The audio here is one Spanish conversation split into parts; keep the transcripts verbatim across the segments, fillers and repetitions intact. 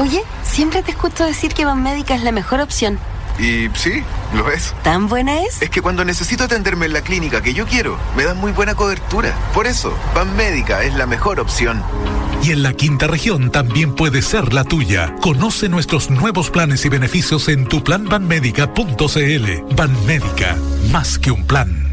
Oye, siempre te escucho decir que Banmédica es la mejor opción. Y sí, lo es. ¿Tan buena es? Es que cuando necesito atenderme en la clínica que yo quiero, me dan muy buena cobertura. Por eso, Banmédica es la mejor opción. Y en la quinta región también puede ser la tuya. Conoce nuestros nuevos planes y beneficios en tu plan banmédica punto c l. Banmédica, más que un plan.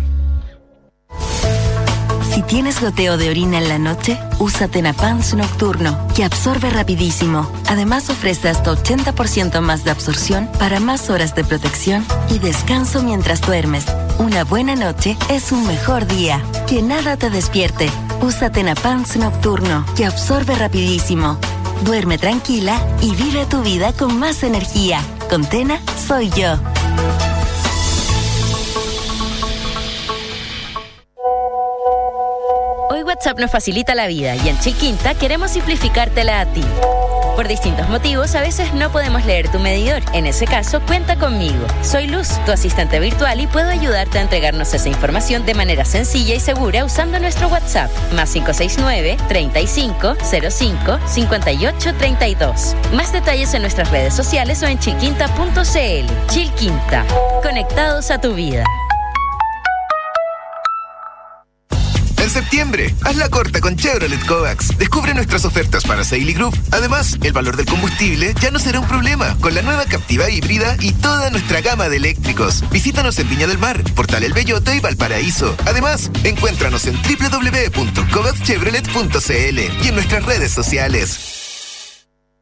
Si tienes goteo de orina en la noche, usa Tenapans Nocturno, que absorbe rapidísimo. Además ofrece hasta ochenta por ciento más de absorción para más horas de protección y descanso mientras duermes. Una buena noche es un mejor día. Que nada te despierte. Usa Tenapans Nocturno, que absorbe rapidísimo. Duerme tranquila y vive tu vida con más energía. Con Tena, soy yo. Hoy WhatsApp nos facilita la vida y en Chilquinta queremos simplificártela a ti. Por distintos motivos, a veces no podemos leer tu medidor. En ese caso, cuenta conmigo. Soy Luz, tu asistente virtual, y puedo ayudarte a entregarnos esa información de manera sencilla y segura usando nuestro WhatsApp. Más cinco seis nueve, treinta y cinco, cero cinco, cincuenta y ocho, treinta y dos. Más detalles en nuestras redes sociales o en chilquinta punto c l. Chilquinta. Conectados a tu vida. En septiembre, haz la corta con Chevrolet Kovacs. Descubre nuestras ofertas para Sail y Group. Además, el valor del combustible ya no será un problema con la nueva Captiva híbrida y toda nuestra gama de eléctricos. Visítanos en Viña del Mar, Portal El Belloto y Valparaíso. Además, encuéntranos en doble u doble u doble u punto kovacs chevrolet punto c l y en nuestras redes sociales.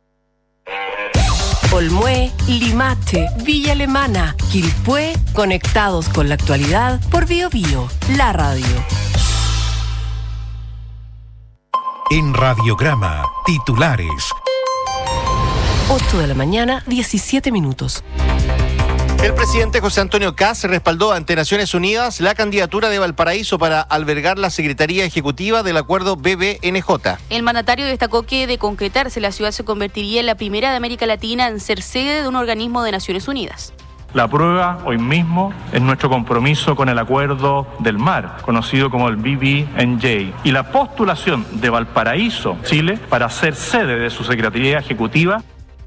Olmué, Limache, Villa Alemana, Quilpué, conectados con la actualidad por Bio Bio, la radio. En Radiograma, titulares. ocho de la mañana, diecisiete minutos. El presidente José Antonio Kast respaldó ante Naciones Unidas la candidatura de Valparaíso para albergar la Secretaría Ejecutiva del Acuerdo B B N J. El mandatario destacó que, de concretarse, la ciudad se convertiría en la primera de América Latina en ser sede de un organismo de Naciones Unidas. La prueba hoy mismo es nuestro compromiso con el Acuerdo del Mar, conocido como el B B N J, y la postulación de Valparaíso, Chile, para ser sede de su Secretaría Ejecutiva.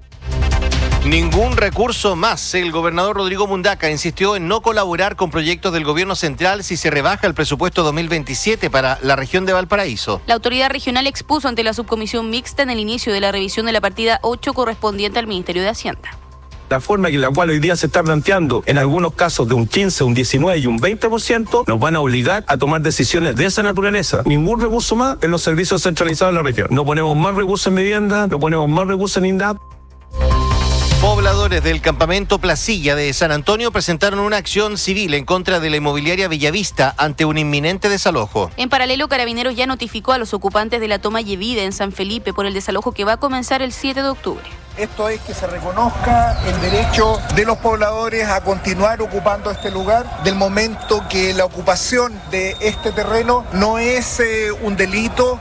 Ningún recurso más. El gobernador Rodrigo Mundaca insistió en no colaborar con proyectos del gobierno central si se rebaja el presupuesto dos mil veintisiete para la región de Valparaíso. La autoridad regional expuso ante la subcomisión mixta en el inicio de la revisión de la partida ocho correspondiente al Ministerio de Hacienda. La forma en la cual hoy día se está planteando, en algunos casos de un quince, un diecinueve y un veinte por ciento, nos van a obligar a tomar decisiones de esa naturaleza. Ningún recurso más en los servicios centralizados de la región. No ponemos más recursos en vivienda, no ponemos más recursos en INDAP. Pobladores del campamento Placilla de San Antonio presentaron una acción civil en contra de la inmobiliaria Bellavista ante un inminente desalojo. En paralelo, Carabineros ya notificó a los ocupantes de la toma Yevida en San Felipe por el desalojo que va a comenzar el siete de octubre. Esto es que se reconozca el derecho de los pobladores a continuar ocupando este lugar, del momento que la ocupación de este terreno no es eh, un delito.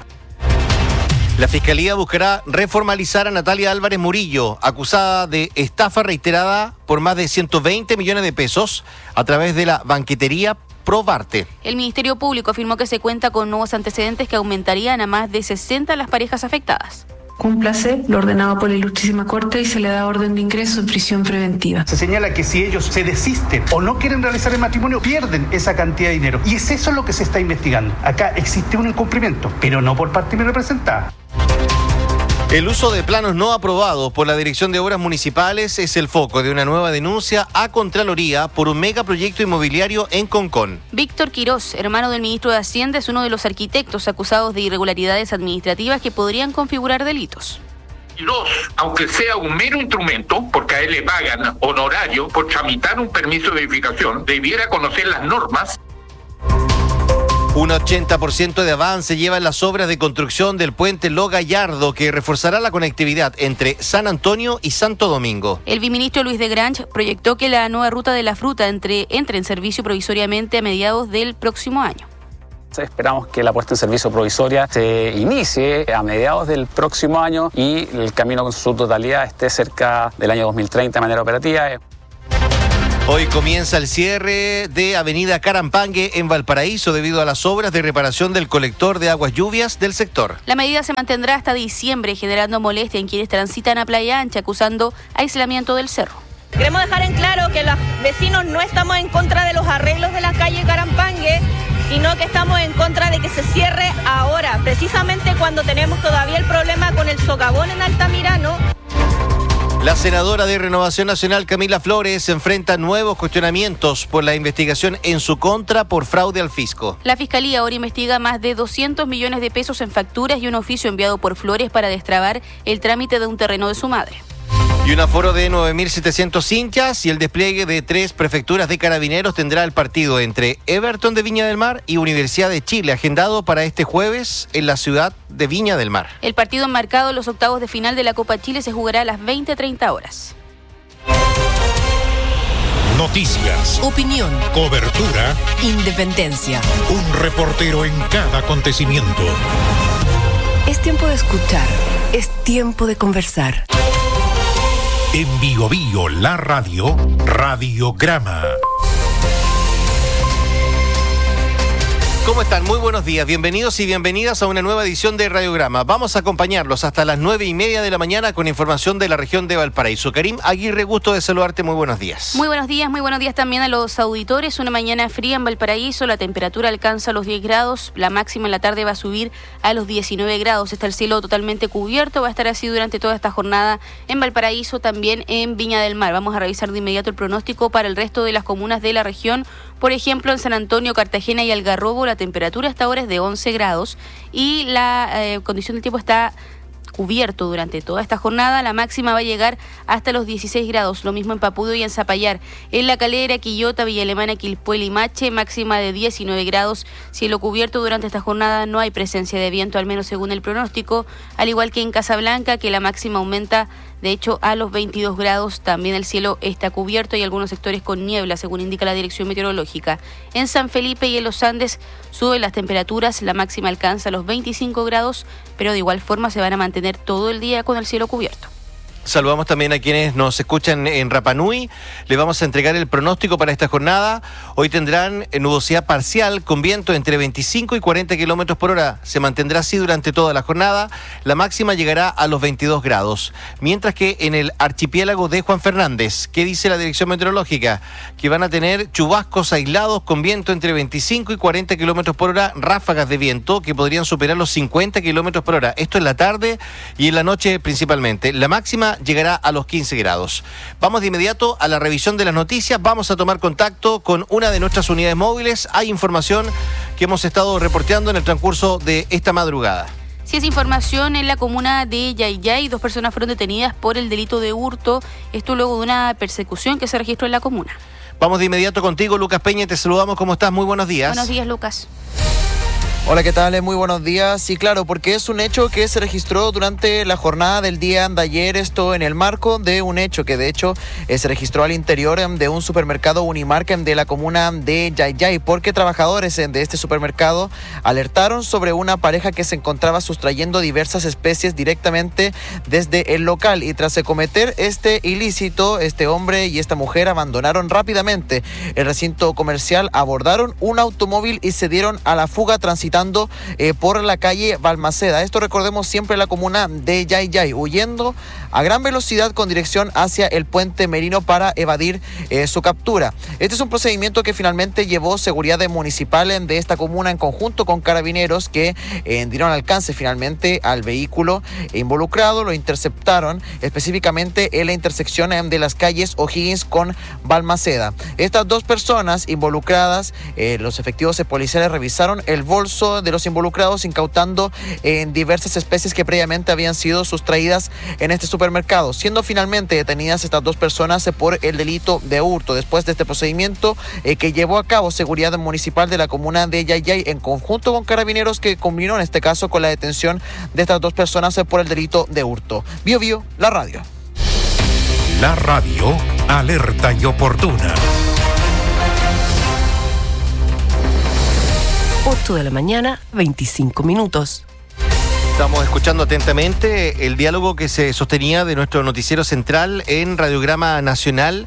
La Fiscalía buscará reformalizar a Natalia Álvarez Murillo, acusada de estafa reiterada por más de ciento veinte millones de pesos a través de la banquetería Probarte. El Ministerio Público afirmó que se cuenta con nuevos antecedentes que aumentarían a más de sesenta las parejas afectadas. Cúmplase lo ordenado por la Ilustrísima Corte y se le da orden de ingreso en prisión preventiva. Se señala que si ellos se desisten o no quieren realizar el matrimonio, pierden esa cantidad de dinero. Y es eso lo que se está investigando. Acá existe un incumplimiento, pero no por parte de mi representada. El uso de planos no aprobados por la Dirección de Obras Municipales es el foco de una nueva denuncia a Contraloría por un megaproyecto inmobiliario en Concón. Víctor Quirós, hermano del ministro de Hacienda, es uno de los arquitectos acusados de irregularidades administrativas que podrían configurar delitos. Quirós, aunque sea un mero instrumento, porque a él le pagan honorario por tramitar un permiso de edificación, debiera conocer las normas. Un ochenta por ciento de avance llevan las obras de construcción del puente Lo Gallardo, que reforzará la conectividad entre San Antonio y Santo Domingo. El viceministro Luis de Grange proyectó que la nueva ruta de la fruta entre, entre en servicio provisoriamente a mediados del próximo año. Esperamos que la puesta en servicio provisoria se inicie a mediados del próximo año y el camino con su totalidad esté cerca del año dos mil treinta de manera operativa. Hoy comienza el cierre de Avenida Carampangue en Valparaíso debido a las obras de reparación del colector de aguas lluvias del sector. La medida se mantendrá hasta diciembre, generando molestia en quienes transitan a Playa Ancha, acusando aislamiento del cerro. Queremos dejar en claro que los vecinos no estamos en contra de los arreglos de la calle Carampangue, sino que estamos en contra de que se cierre ahora, precisamente cuando tenemos todavía el problema con el socavón en Altamirano. La senadora de Renovación Nacional, Camila Flores, enfrenta nuevos cuestionamientos por la investigación en su contra por fraude al fisco. La Fiscalía ahora investiga más de doscientos millones de pesos en facturas y un oficio enviado por Flores para destrabar el trámite de un terreno de su madre. Y un aforo de nueve mil setecientos hinchas y el despliegue de tres prefecturas de carabineros tendrá el partido entre Everton de Viña del Mar y Universidad de Chile, agendado para este jueves en la ciudad de Viña del Mar. El partido enmarcado en los octavos de final de la Copa Chile se jugará a las veinte treinta horas. Noticias, Opinión, cobertura, independencia. un reportero en cada acontecimiento. Es tiempo de escuchar, es tiempo de conversar. En Bio Bio, la radio, Radiograma. ¿Cómo están? Muy buenos días. Bienvenidos y bienvenidas a una nueva edición de Radiograma. Vamos a acompañarlos hasta las nueve y media de la mañana con información de la región de Valparaíso. Karim Aguirre, gusto de saludarte. Muy buenos días. Muy buenos días, muy buenos días también a los auditores. Una mañana fría en Valparaíso, la temperatura alcanza los diez grados, la máxima en la tarde va a subir a los diecinueve grados. Está el cielo totalmente cubierto, va a estar así durante toda esta jornada en Valparaíso, también en Viña del Mar. Vamos a revisar de inmediato el pronóstico para el resto de las comunas de la región. Por ejemplo, en San Antonio, Cartagena y Algarrobo, la temperatura hasta ahora es de once grados y la eh, condición del tiempo está cubierto durante toda esta jornada. La máxima va a llegar hasta los dieciséis grados, lo mismo en Papudo y en Zapallar. En La Calera, Quillota, Villa Alemana, Quilpué, Limache, máxima de diecinueve grados. Cielo cubierto durante esta jornada, no hay presencia de viento, al menos según el pronóstico, al igual que en Casablanca, que la máxima aumenta de hecho a los veintidós grados. También el cielo está cubierto y algunos sectores con niebla, según indica la Dirección Meteorológica. En San Felipe y en los Andes suben las temperaturas, la máxima alcanza los veinticinco grados, pero de igual forma se van a mantener todo el día con el cielo cubierto. Saludamos también a quienes nos escuchan en Rapa Nui. Les vamos a entregar el pronóstico para esta jornada. Hoy tendrán nubosidad parcial con viento entre veinticinco y cuarenta kilómetros por hora. Se mantendrá así durante toda la jornada. La máxima llegará a los veintidós grados. Mientras que en el archipiélago de Juan Fernández, ¿qué dice la Dirección Meteorológica? Que van a tener chubascos aislados con viento entre veinticinco y cuarenta kilómetros por hora, ráfagas de viento que podrían superar los cincuenta kilómetros por hora. Esto en la tarde y en la noche principalmente. La máxima llegará a los quince grados. Vamos de inmediato a la revisión de las noticias. Vamos a tomar contacto con una de nuestras unidades móviles. Hay información que hemos estado reporteando en el transcurso de esta madrugada. Si es información en la comuna de Yayay, dos personas fueron detenidas por el delito de hurto. Esto luego de una persecución que se registró en la comuna. Vamos de inmediato contigo, Lucas Peña. Te saludamos. ¿Cómo estás? Muy buenos días. Buenos días, Lucas. Hola, ¿qué tal? Muy buenos días. Sí, claro, porque es un hecho que se registró durante la jornada del día de ayer, esto en el marco de un hecho que de hecho eh, se registró al interior eh, de un supermercado Unimark eh, de la comuna de Yayay, porque trabajadores eh, de este supermercado alertaron sobre una pareja que se encontraba sustrayendo diversas especies directamente desde el local, y tras cometer este ilícito, este hombre y esta mujer abandonaron rápidamente el recinto comercial, abordaron un automóvil y se dieron a la fuga transitando Eh, por la calle Balmaceda. Esto recordemos siempre en la comuna de Yayay, huyendo a gran velocidad con dirección hacia el puente Merino para evadir eh, su captura. Este es un procedimiento que finalmente llevó seguridad municipal de esta comuna en conjunto con carabineros que eh, dieron alcance finalmente al vehículo involucrado, lo interceptaron específicamente en la intersección de las calles O'Higgins con Balmaceda. Estas dos personas involucradas, eh, los efectivos policiales revisaron el bolso de los involucrados, incautando en diversas especies que previamente habían sido sustraídas en este supermercado, siendo finalmente detenidas estas dos personas por el delito de hurto. Después de este procedimiento eh, que llevó a cabo seguridad municipal de la comuna de Yayay en conjunto con carabineros, que combinó en este caso con la detención de estas dos personas por el delito de hurto. Bio Bio, la radio. La radio, alerta y oportuna. ocho de la mañana, veinticinco minutos. Estamos escuchando atentamente el diálogo que se sostenía de nuestro noticiero central en Radiograma Nacional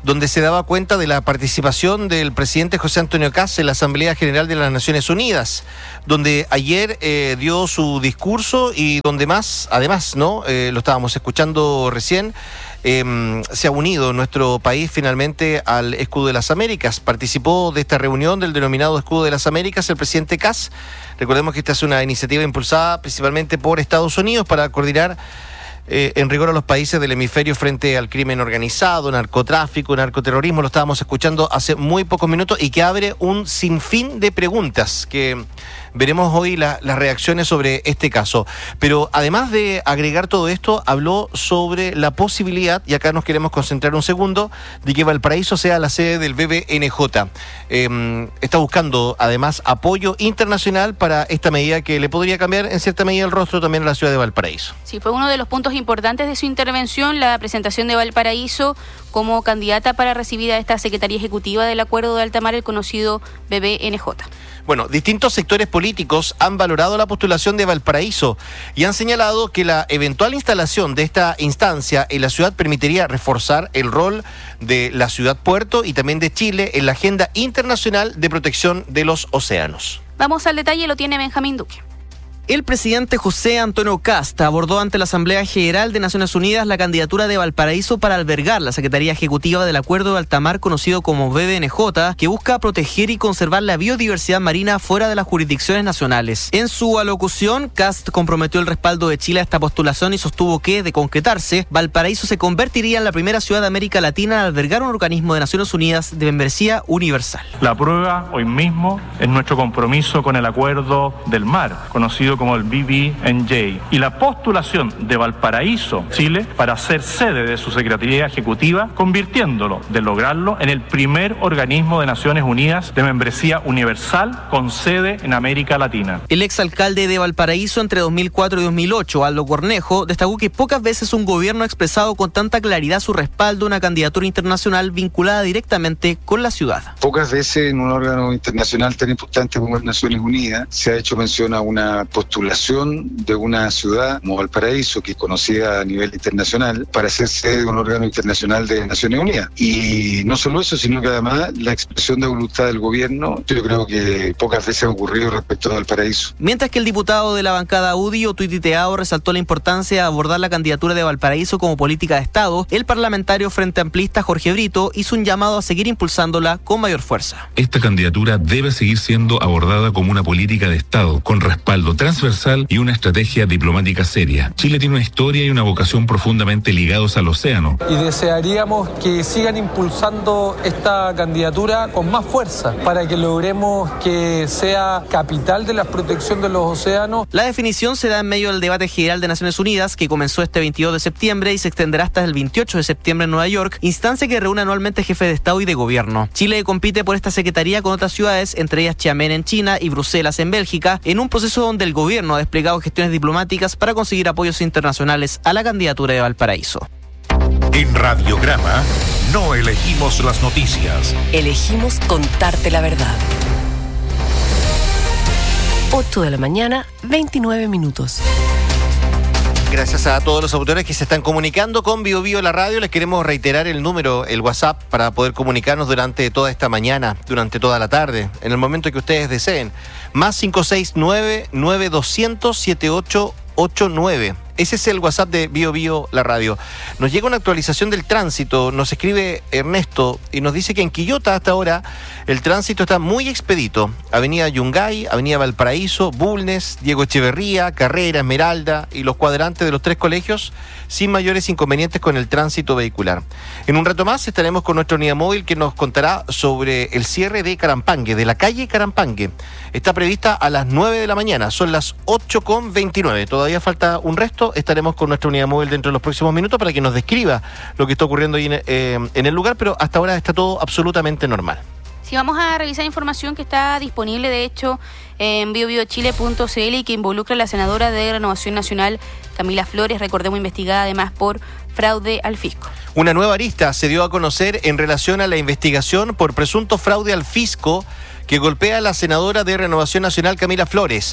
donde se daba cuenta de la participación del presidente José Antonio Kast en la Asamblea General de las Naciones Unidas, donde ayer eh, dio su discurso y donde más, además, ¿no? Eh, lo estábamos escuchando recién, eh, se ha unido nuestro país finalmente al Escudo de las Américas. Participó de esta reunión del denominado Escudo de las Américas el presidente Kast. Recordemos que esta es una iniciativa impulsada principalmente por Estados Unidos para coordinar Eh, en rigor a los países del hemisferio frente al crimen organizado, narcotráfico, narcoterrorismo. Lo estábamos escuchando hace muy pocos minutos y que abre un sinfín de preguntas que veremos hoy la, las reacciones sobre este caso. Pero además de agregar todo esto, habló sobre la posibilidad, y acá nos queremos concentrar un segundo, de que Valparaíso sea la sede del B B N J. Eh, está buscando además apoyo internacional para esta medida que le podría cambiar en cierta medida el rostro también a la ciudad de Valparaíso. Sí, fue uno de los puntos importantes de su intervención, la presentación de Valparaíso como candidata para recibir a esta Secretaría Ejecutiva del Acuerdo de Alta Mar, el conocido B B N J. Bueno, distintos sectores políticos han valorado la postulación de Valparaíso y han señalado que la eventual instalación de esta instancia en la ciudad permitiría reforzar el rol de la ciudad puerto y también de Chile en la agenda internacional de protección de los océanos. Vamos al detalle, lo tiene Benjamín Duque. El presidente José Antonio Kast abordó ante la Asamblea General de Naciones Unidas la candidatura de Valparaíso para albergar la Secretaría Ejecutiva del Acuerdo de Alta Mar, conocido como B B N J, que busca proteger y conservar la biodiversidad marina fuera de las jurisdicciones nacionales. En su alocución, Kast comprometió el respaldo de Chile a esta postulación y sostuvo que, de concretarse, Valparaíso se convertiría en la primera ciudad de América Latina en albergar un organismo de Naciones Unidas de membresía universal. La prueba hoy mismo es nuestro compromiso con el Acuerdo del Mar, conocido como el B B N J, y la postulación de Valparaíso, Chile, para ser sede de su Secretaría Ejecutiva, convirtiéndolo, de lograrlo, en el primer organismo de Naciones Unidas de membresía universal con sede en América Latina. El exalcalde de Valparaíso entre dos mil cuatro y dos mil ocho, Aldo Cornejo, destacó que pocas veces un gobierno ha expresado con tanta claridad su respaldo a una candidatura internacional vinculada directamente con la ciudad. Pocas veces en un órgano internacional tan importante como las Naciones Unidas se ha hecho mención a una postulación de una ciudad como Valparaíso, que es conocida a nivel internacional, para ser sede de un órgano internacional de Naciones Unidas. Y no solo eso, sino que además la expresión de voluntad del gobierno, yo creo que pocas veces ha ocurrido respecto a Valparaíso. Mientras que el diputado de la bancada U D I, Otuiti Teao, resaltó la importancia de abordar la candidatura de Valparaíso como política de Estado, el parlamentario Frente Amplista Jorge Brito hizo un llamado a seguir impulsándola con mayor fuerza. Esta candidatura debe seguir siendo abordada como una política de Estado, con respaldo transversal y una estrategia diplomática seria. Chile tiene una historia y una vocación profundamente ligados al océano. Y desearíamos que sigan impulsando esta candidatura con más fuerza para que logremos que sea capital de la protección de los océanos. La definición se da en medio del debate general de Naciones Unidas que comenzó este veintidós de septiembre y se extenderá hasta el veintiocho de septiembre en Nueva York, instancia que reúne anualmente jefes de Estado y de Gobierno. Chile compite por esta secretaría con otras ciudades, entre ellas Xiamen en China y Bruselas en Bélgica, en un proceso donde el gobierno ha desplegado gestiones diplomáticas para conseguir apoyos internacionales a la candidatura de Valparaíso. En Radiograma no elegimos las noticias. Elegimos contarte la verdad. ocho de la mañana, veintinueve minutos. Gracias a todos los autores que se están comunicando con Bio Bio la radio. Les queremos reiterar el número, el WhatsApp, para poder comunicarnos durante toda esta mañana, durante toda la tarde, en el momento que ustedes deseen. Más cinco seis nueve, nueve dos cero cero, siete ocho ocho nueve. Ese es el WhatsApp de Bio Bio la radio. Nos llega una actualización del tránsito. Nos escribe Ernesto y nos dice que en Quillota hasta ahora el tránsito está muy expedito. Avenida Yungay, Avenida Valparaíso, Bulnes, Diego Echeverría, Carrera, Esmeralda y los cuadrantes de los tres colegios sin mayores inconvenientes con el tránsito vehicular. En un rato más estaremos con nuestra unidad móvil que nos contará sobre el cierre de Carampangue, de la calle Carampangue. Está prevista a las nueve de la mañana, son las ocho con veintinueve. Todavía falta un resto. Estaremos con nuestra unidad móvil dentro de los próximos minutos para que nos describa lo que está ocurriendo ahí en, eh, en el lugar, pero hasta ahora está todo absolutamente normal. Sí, vamos a revisar información que está disponible, de hecho, en bio bio chile punto c l y que involucra a la senadora de Renovación Nacional, Camila Flores, recordemos, investigada además por fraude al fisco. Una nueva arista se dio a conocer en relación a la investigación por presunto fraude al fisco que golpea a la senadora de Renovación Nacional, Camila Flores.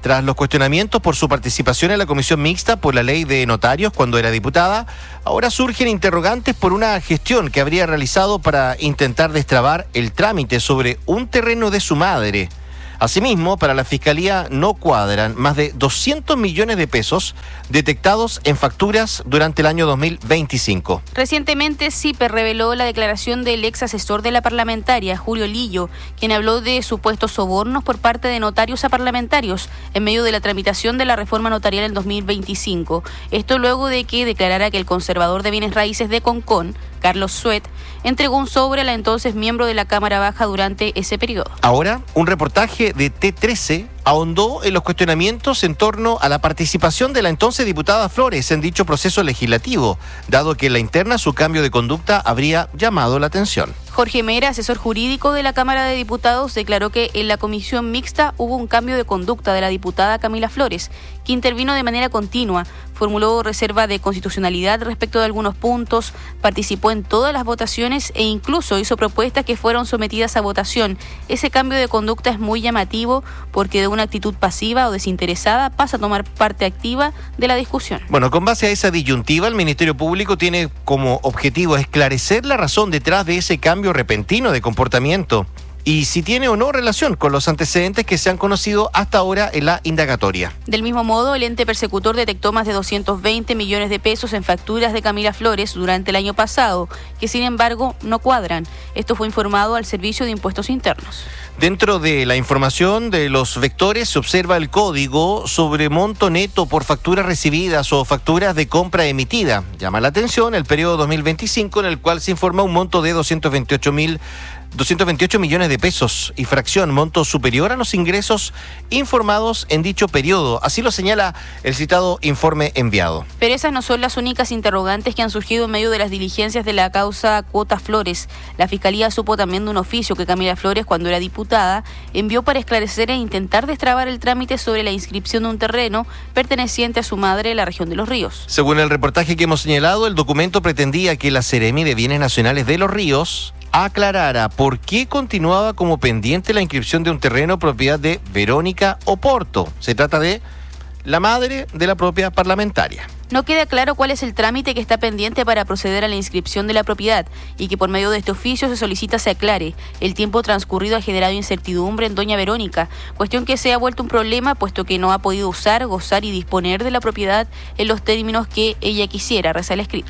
Tras los cuestionamientos por su participación en la comisión mixta por la ley de notarios cuando era diputada, ahora surgen interrogantes por una gestión que habría realizado para intentar destrabar el trámite sobre un terreno de su madre. Asimismo, para la Fiscalía no cuadran más de doscientos millones de pesos detectados en facturas durante el año dos mil veinticinco. Recientemente, CIPER reveló la declaración del ex asesor de la parlamentaria, Julio Lillo, quien habló de supuestos sobornos por parte de notarios a parlamentarios en medio de la tramitación de la reforma notarial en dos mil veinticinco. Esto luego de que declarara que el conservador de bienes raíces de Concón, Carlos Suet, entregó un sobre a la entonces miembro de la Cámara Baja durante ese periodo. Ahora, un reportaje de T trece ahondó en los cuestionamientos en torno a la participación de la entonces diputada Flores en dicho proceso legislativo, dado que en la interna su cambio de conducta habría llamado la atención. Jorge Mera, asesor jurídico de la Cámara de Diputados, declaró que en la comisión mixta hubo un cambio de conducta de la diputada Camila Flores, que intervino de manera continua, formuló reserva de constitucionalidad respecto de algunos puntos, participó en todas las votaciones e incluso hizo propuestas que fueron sometidas a votación. Ese cambio de conducta es muy llamativo porque de una actitud pasiva o desinteresada pasa a tomar parte activa de la discusión. Bueno, con base a esa disyuntiva, el Ministerio Público tiene como objetivo esclarecer la razón detrás de ese cambio repentino de comportamiento y si tiene o no relación con los antecedentes que se han conocido hasta ahora en la indagatoria. Del mismo modo, el ente persecutor detectó más de doscientos veinte millones de pesos en facturas de Camila Flores durante el año pasado, que sin embargo no cuadran. Esto fue informado al Servicio de Impuestos Internos. Dentro de la información de los vectores se observa el código sobre monto neto por facturas recibidas o facturas de compra emitida. Llama la atención el periodo dos mil veinticinco en el cual se informa un monto de doscientos veintiocho mil doscientos veintiocho millones de pesos y fracción, monto superior a los ingresos informados en dicho periodo. Así lo señala el citado informe enviado. Pero esas no son las únicas interrogantes que han surgido en medio de las diligencias de la causa Cuotas Flores. La Fiscalía supo también de un oficio que Camila Flores, cuando era diputada, envió para esclarecer e intentar destrabar el trámite sobre la inscripción de un terreno perteneciente a su madre en la región de Los Ríos. Según el reportaje que hemos señalado, el documento pretendía que la Seremi de Bienes Nacionales de Los Ríos aclarara por qué continuaba como pendiente la inscripción de un terreno propiedad de Verónica Oporto. Se trata de la madre de la propia parlamentaria. No queda claro cuál es el trámite que está pendiente para proceder a la inscripción de la propiedad y que por medio de este oficio se solicita se aclare. El tiempo transcurrido ha generado incertidumbre en doña Verónica, cuestión que se ha vuelto un problema puesto que no ha podido usar, gozar y disponer de la propiedad en los términos que ella quisiera, reza el escrito.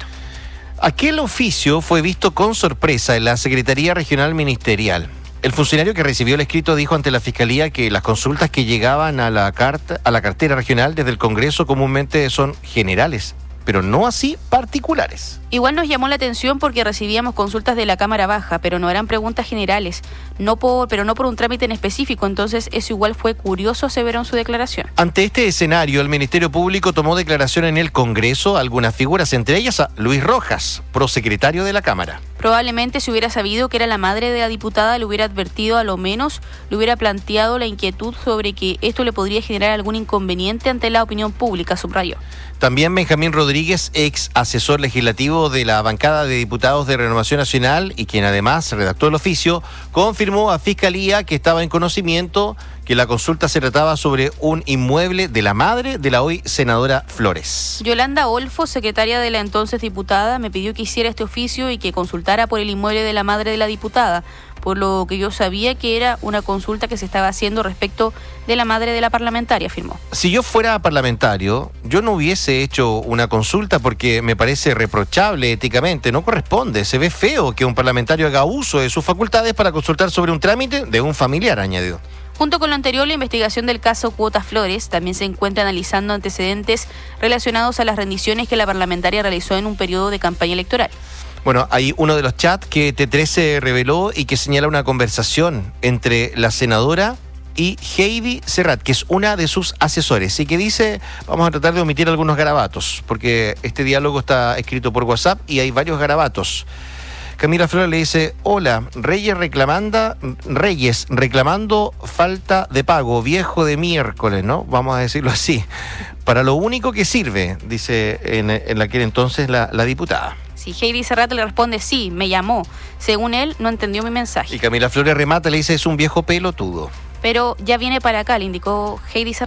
Aquel oficio fue visto con sorpresa en la Secretaría Regional Ministerial. El funcionario que recibió el escrito dijo ante la Fiscalía que las consultas que llegaban a la, carta, a la cartera regional desde el Congreso comúnmente son generales, pero no así particulares. Igual nos llamó la atención porque recibíamos consultas de la Cámara Baja, pero no eran preguntas generales, no por, pero no por un trámite en específico, entonces eso igual fue curioso, aseveró en su declaración. Ante este escenario, el Ministerio Público tomó declaración en el Congreso a algunas figuras, entre ellas a Luis Rojas, prosecretario de la Cámara. Probablemente si hubiera sabido que era la madre de la diputada, le hubiera advertido, a lo menos le hubiera planteado la inquietud sobre que esto le podría generar algún inconveniente ante la opinión pública, subrayó. También Benjamín Rodríguez, ex asesor legislativo de la bancada de diputados de Renovación Nacional y quien además redactó el oficio, confirmó a Fiscalía que estaba en conocimiento que la consulta se trataba sobre un inmueble de la madre de la hoy senadora Flores. Yolanda Olfo, secretaria de la entonces diputada, me pidió que hiciera este oficio y que consultara por el inmueble de la madre de la diputada, por lo que yo sabía que era una consulta que se estaba haciendo respecto de la madre de la parlamentaria, afirmó. Si yo fuera parlamentario, yo no hubiese hecho una consulta porque me parece reprochable éticamente, no corresponde, se ve feo que un parlamentario haga uso de sus facultades para consultar sobre un trámite de un familiar, añadió. Junto con lo anterior, la investigación del caso Cuotas Flores también se encuentra analizando antecedentes relacionados a las rendiciones que la parlamentaria realizó en un periodo de campaña electoral. Bueno, hay uno de los chats que T trece reveló y que señala una conversación entre la senadora y Heidi Serrat, que es una de sus asesores, y que dice, vamos a tratar de omitir algunos garabatos, porque este diálogo está escrito por WhatsApp y hay varios garabatos. Camila Flores le dice, hola, Reyes reclamando, Reyes reclamando falta de pago, viejo de miércoles, ¿no? Vamos a decirlo así. Para lo único que sirve, dice en, en aquel entonces la, la diputada. Sí, Heidi Serrata le responde, sí, me llamó. Según él, no entendió mi mensaje. Y Camila Flores remata, le dice, es un viejo pelotudo. Pero ya viene para acá, le indicó Heidi Serrata.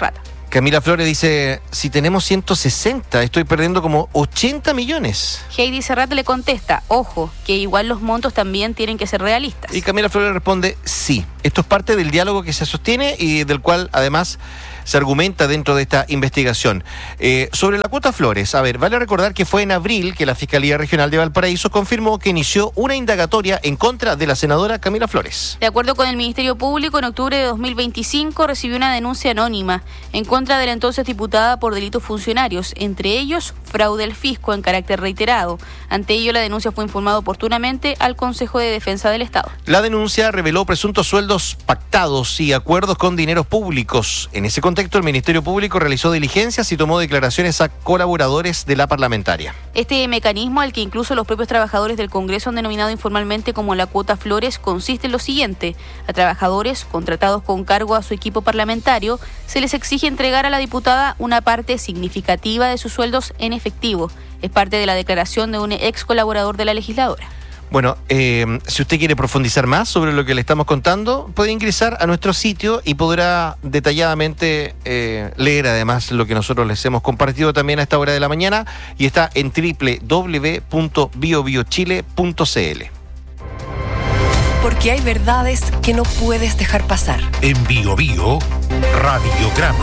Camila Flores dice, si tenemos ciento sesenta, estoy perdiendo como ochenta millones. Heidi Serrat le contesta, ojo, que igual los montos también tienen que ser realistas. Y Camila Flores responde, sí, esto es parte del diálogo que se sostiene y del cual además se argumenta dentro de esta investigación. Eh, sobre la cuota Flores, a ver, vale recordar que fue en abril que la Fiscalía Regional de Valparaíso confirmó que inició una indagatoria en contra de la senadora Camila Flores. De acuerdo con el Ministerio Público, en octubre de dos mil veinticinco recibió una denuncia anónima en contra de la entonces diputada por delitos funcionarios, entre ellos fraude al fisco en carácter reiterado. Ante ello, la denuncia fue informada oportunamente al Consejo de Defensa del Estado. La denuncia reveló presuntos sueldos pactados y acuerdos con dineros públicos. En ese contexto, el Ministerio Público realizó diligencias y tomó declaraciones a colaboradores de la parlamentaria. Este mecanismo, al que incluso los propios trabajadores del Congreso han denominado informalmente como la cuota Flores, consiste en lo siguiente. A trabajadores contratados con cargo a su equipo parlamentario se les exige entregar a la diputada una parte significativa de sus sueldos en efectivo. Es parte de la declaración de un ex colaborador de la legisladora. Bueno, eh, si usted quiere profundizar más sobre lo que le estamos contando, puede ingresar a nuestro sitio y podrá detalladamente eh, leer además lo que nosotros les hemos compartido también a esta hora de la mañana, y está en doble u doble u doble u punto bio bio chile punto c l. Porque hay verdades que no puedes dejar pasar. En Bio Bio, Radiograma.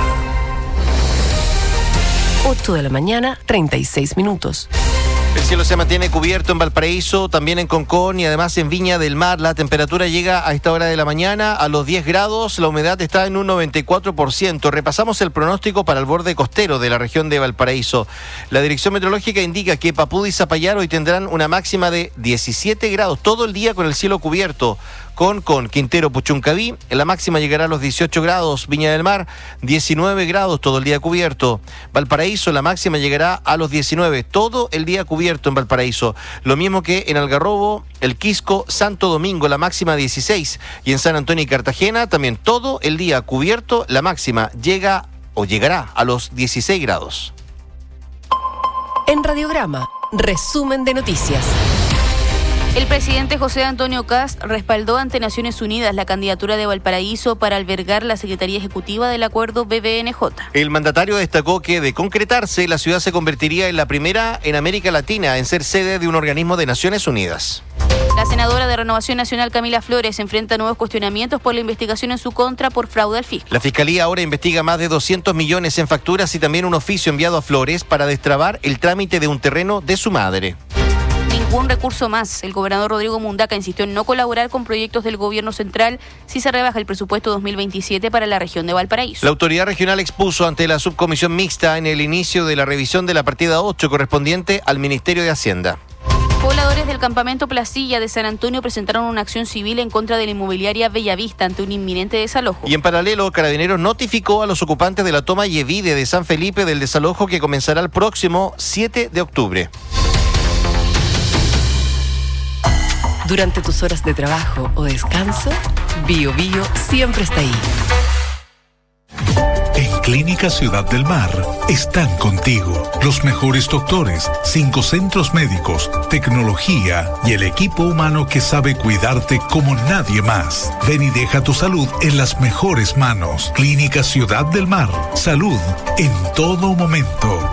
ocho de la mañana, treinta y seis minutos. El cielo se mantiene cubierto en Valparaíso, también en Concón y además en Viña del Mar. La temperatura llega a esta hora de la mañana a los diez grados, la humedad está en un noventa y cuatro por ciento. Repasamos el pronóstico para el borde costero de la región de Valparaíso. La Dirección Meteorológica indica que Papud y Zapallar hoy tendrán una máxima de diecisiete grados, todo el día con el cielo cubierto. Con, con Quintero, Puchuncaví, la máxima llegará a los dieciocho grados, Viña del Mar, diecinueve grados, todo el día cubierto. Valparaíso, la máxima llegará a los diecinueve, todo el día cubierto en Valparaíso. Lo mismo que en Algarrobo, El Quisco, Santo Domingo, la máxima dieciséis. Y en San Antonio y Cartagena, también todo el día cubierto, la máxima llega o llegará a los dieciséis grados. En Radiograma, resumen de noticias. El presidente José Antonio Kast respaldó ante Naciones Unidas la candidatura de Valparaíso para albergar la Secretaría Ejecutiva del Acuerdo B B N J. El mandatario destacó que, de concretarse, la ciudad se convertiría en la primera en América Latina en ser sede de un organismo de Naciones Unidas. La senadora de Renovación Nacional, Camila Flores, enfrenta nuevos cuestionamientos por la investigación en su contra por fraude al fisco. La Fiscalía ahora investiga más de doscientos millones en facturas y también un oficio enviado a Flores para destrabar el trámite de un terreno de su madre. Ningún recurso más. El gobernador Rodrigo Mundaca insistió en no colaborar con proyectos del gobierno central si se rebaja el presupuesto dos mil veintisiete para la región de Valparaíso. La autoridad regional expuso ante la subcomisión mixta en el inicio de la revisión de la partida ocho correspondiente al Ministerio de Hacienda. Pobladores del campamento Placilla de San Antonio presentaron una acción civil en contra de la inmobiliaria Bellavista ante un inminente desalojo. Y en paralelo, Carabineros notificó a los ocupantes de la toma Yevide de San Felipe del desalojo que comenzará el próximo siete de octubre. Durante tus horas de trabajo o descanso, Bio Bio siempre está ahí. En Clínica Ciudad del Mar están contigo los mejores doctores, cinco centros médicos, tecnología y el equipo humano que sabe cuidarte como nadie más. Ven y deja tu salud en las mejores manos. Clínica Ciudad del Mar. Salud en todo momento.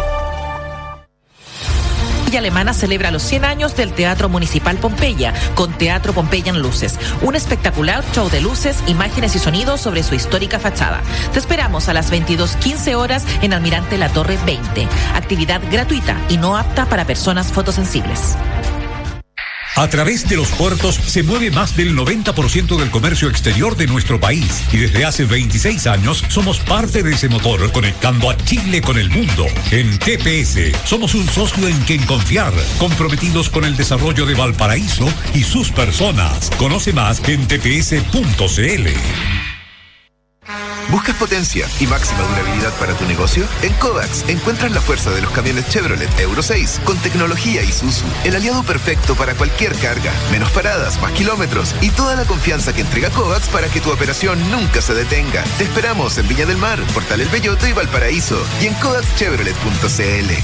Villa Alemana celebra los cien años del Teatro Municipal Pompeya con Teatro Pompeya en Luces, un espectacular show de luces, imágenes y sonidos sobre su histórica fachada. Te esperamos a las veintidós quince horas en Almirante La Torre veinte. Actividad gratuita y no apta para personas fotosensibles. A través de los puertos se mueve más del noventa por ciento del comercio exterior de nuestro país y desde hace veintiséis años somos parte de ese motor conectando a Chile con el mundo. En T P S somos un socio en quien confiar, comprometidos con el desarrollo de Valparaíso y sus personas. Conoce más en t p s punto c l. ¿Buscas potencia y máxima durabilidad para tu negocio? En Kovacs encuentras la fuerza de los camiones Chevrolet Euro seis con tecnología Isuzu, el aliado perfecto para cualquier carga, menos paradas, más kilómetros y toda la confianza que entrega Kovacs para que tu operación nunca se detenga. Te esperamos en Viña del Mar, Portal El Belloto y Valparaíso y en kovacs chevrolet punto c l.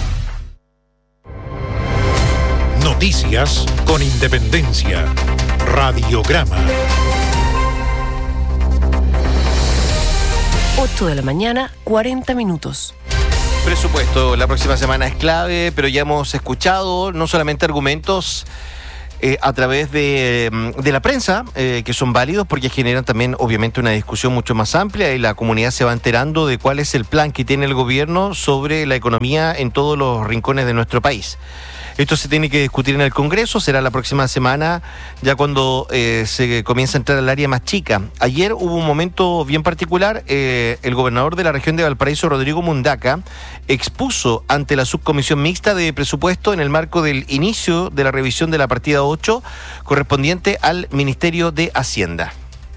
Noticias con independencia. Radiograma. ocho de la mañana, cuarenta minutos. Presupuesto, la próxima semana es clave, pero ya hemos escuchado no solamente argumentos eh, a través de, de la prensa, eh, que son válidos porque generan también obviamente una discusión mucho más amplia y la comunidad se va enterando de cuál es el plan que tiene el gobierno sobre la economía en todos los rincones de nuestro país. Esto se tiene que discutir en el Congreso, será la próxima semana, ya cuando eh, se comienza a entrar al área más chica. Ayer hubo un momento bien particular, eh, el gobernador de la región de Valparaíso, Rodrigo Mundaca, expuso ante la subcomisión mixta de presupuesto en el marco del inicio de la revisión de la partida ocho, correspondiente al Ministerio de Hacienda.